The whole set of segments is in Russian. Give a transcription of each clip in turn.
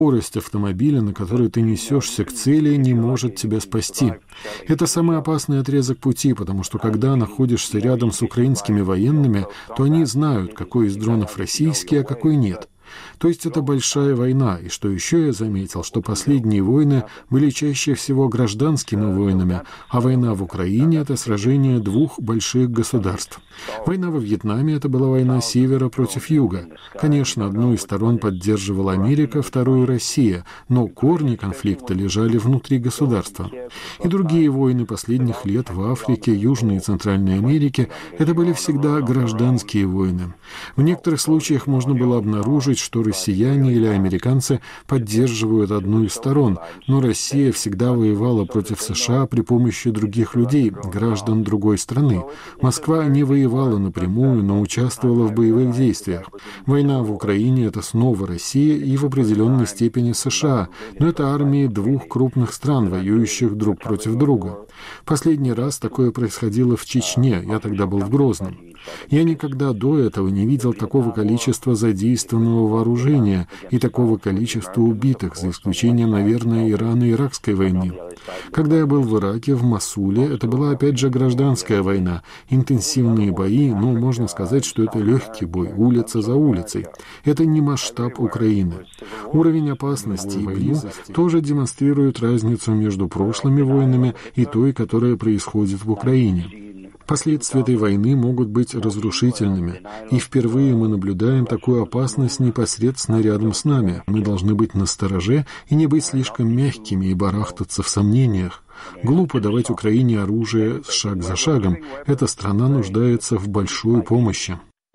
Скорость автомобиля, на которой ты несешься к цели, не может тебя спасти. Это самый опасный отрезок пути, потому что когда находишься рядом с украинскими военными, то они знают, какой из дронов российский, а какой нет. То есть это большая война, и что еще я заметил, что последние войны были чаще всего гражданскими войнами, а война в Украине — это сражение двух больших государств. Война во Вьетнаме — это была война севера против юга. Конечно, одну из сторон поддерживала Америка, вторую — Россия, но корни конфликта лежали внутри государства. И другие войны последних лет в Африке, Южной и Центральной Америке — это были всегда гражданские войны. В некоторых случаях можно было обнаружить, что россияне или американцы поддерживают одну из сторон, но Россия всегда воевала против США при помощи других людей, граждан другой страны. Москва не воевала напрямую, но участвовала в боевых действиях. Война в Украине — это снова Россия и в определенной степени США, но это армии двух крупных стран, воюющих друг против друга. Последний раз такое происходило в Чечне, я тогда был в Грозном. Я никогда до этого не видел такого количества задействованного вооружения и такого количества убитых, за исключением, наверное, Ирано-Иракской войны. Когда я был в Ираке, в Мосуле, это была опять же гражданская война, интенсивные бои, но можно сказать, что это легкий бой, улица за улицей. Это не масштаб Украины. Уровень опасности и близости тоже демонстрирует разницу между прошлыми войнами и той, которая происходит в Украине. Последствия этой войны могут быть разрушительными, и впервые мы наблюдаем такую опасность непосредственно рядом с нами. Мы должны быть настороже и не быть слишком мягкими и барахтаться в сомнениях. Глупо давать Украине оружие шаг за шагом. Эта страна нуждается в большой помощи.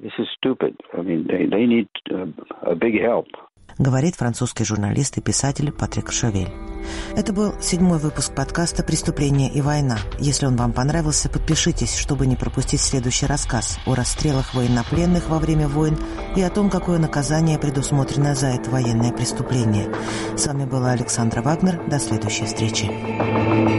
Говорит французский журналист и писатель Патрик Шовель. Это был 7-й выпуск подкаста «Преступление и война». Если он вам понравился, подпишитесь, чтобы не пропустить следующий рассказ о расстрелах военнопленных во время войн и о том, какое наказание предусмотрено за это военное преступление. С вами была Александра Вагнер. До следующей встречи.